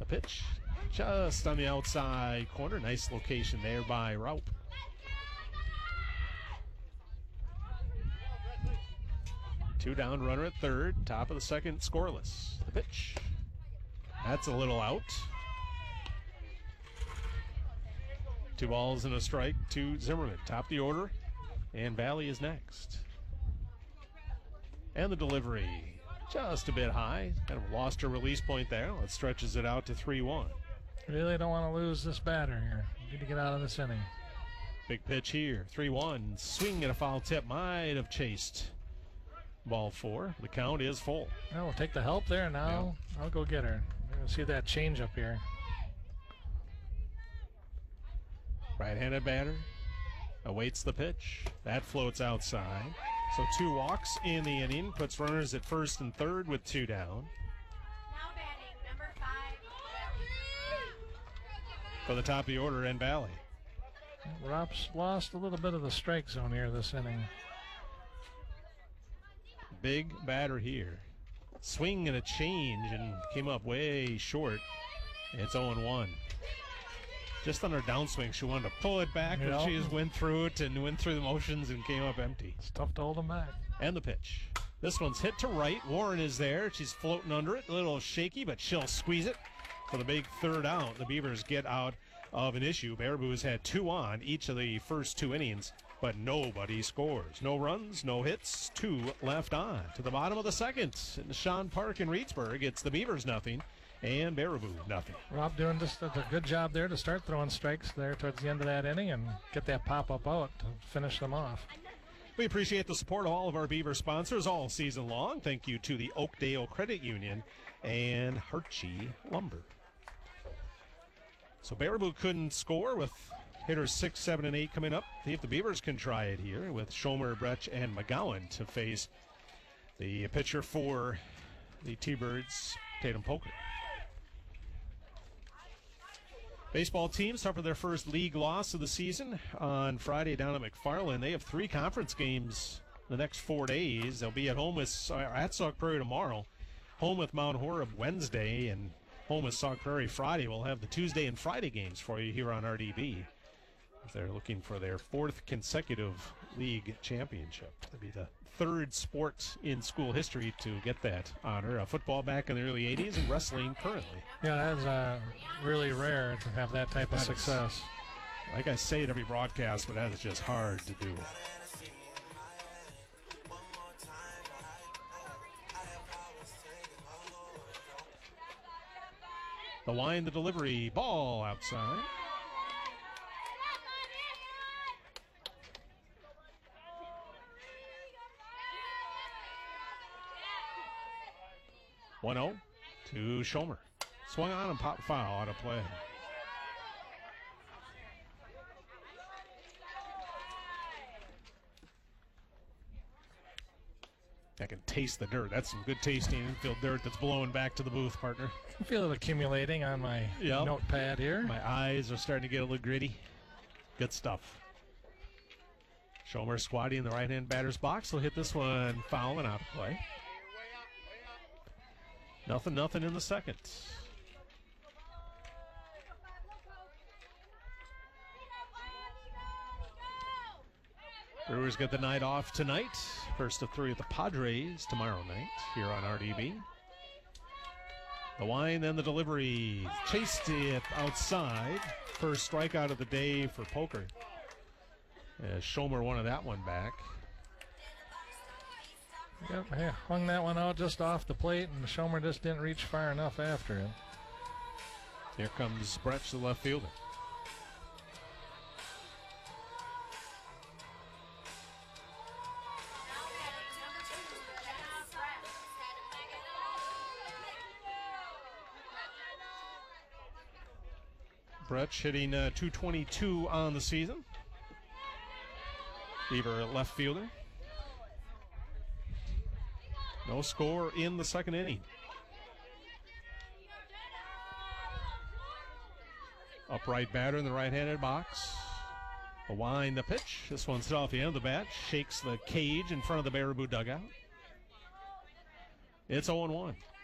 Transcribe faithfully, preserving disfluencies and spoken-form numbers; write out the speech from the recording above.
The pitch just on the outside corner. Nice location there by Raup. Two down, runner at third. Top of the second, scoreless. The pitch. That's a little out. Two balls and a strike to Zimmerman. Top of the order, and Valley is next. And the delivery just a bit high. Kind of lost her release point there. That stretches it out to three one. Really don't want to lose this batter here. Need to get out of this inning. Big pitch here. three one. Swing and a foul tip. Might have chased ball four. The count is full. Well, we'll take the help there now. Yeah. I'll go get her. We're going to see that change up here. Right-handed batter awaits the pitch. That floats outside. So two walks in the inning. Puts runners at first and third with two down. Now batting, number five. For the top of the order, and Valley. Raup's lost a little bit of the strike zone here this inning. Big batter here. Swing and a change, and came up way short. It's oh one. Just on her downswing, she wanted to pull it back, yep. but she just went through it and went through the motions and came up empty. It's tough to hold them back. And the pitch. This one's hit to right. Warren is there. She's floating under it. A little shaky, but she'll squeeze it for the big third out. The Beavers get out of an issue. Baraboo has had two on each of the first two innings, but nobody scores. No runs, no hits, two left on. To the bottom of the second, in Sean Park in Reedsburg, it's the Beavers nothing, and Baraboo nothing. Rob doing just a good job there to start throwing strikes there towards the end of that inning and get that pop-up out to finish them off. We appreciate the support of all of our Beaver sponsors all season long. Thank you to the Oakdale Credit Union and Harchie Lumber. So Baraboo couldn't score with hitters six, seven, and eight coming up. See if the Beavers can try it here with Schomer, Brecht, and McGowan to face the pitcher for the T-Birds, Tatum Poker. Baseball teams suffer their first league loss of the season on Friday down at McFarland. They have three conference games the next four days. They'll be at home with uh, at Sauk Prairie tomorrow, home with Mount Horeb Wednesday, and home with Sauk Prairie Friday. We'll have the Tuesday and Friday games for you here on R D B. They're looking for their fourth consecutive league championship. That'd be the third sport in school history to get that honor. Uh, football back in the early eighties and wrestling currently. Yeah, that's uh, really rare to have that type of that success. Is, like I say at every broadcast, but that is just hard to do. The line, the delivery, ball outside. one oh to Schomer. Swung on and popped foul out of play. I can taste the dirt. That's some good tasting infield dirt that's blowing back to the booth, partner. I can feel it accumulating on my yep. notepad here. My eyes are starting to get a little gritty. Good stuff. Schomer squatting in the right-hand batter's box. He'll hit this one foul and out of play. Nothing, nothing in the second. Brewers get the night off tonight. First of three with the Padres tomorrow night here on R D B. The wind and the delivery. Chased it outside. First strikeout of the day for Poker. As Schomer wanted that one back. Yep, hey, hung that one out just off the plate, and Schomer just didn't reach far enough after it. Here comes Brecht, the left fielder. Brecht hitting uh, two twenty-two on the season. Beaver left fielder. No score in the second inning. Upright batter in the right-handed box. A wind, the pitch. This one's hit off the end of the bat. Shakes the cage in front of the Baraboo dugout. It's oh one.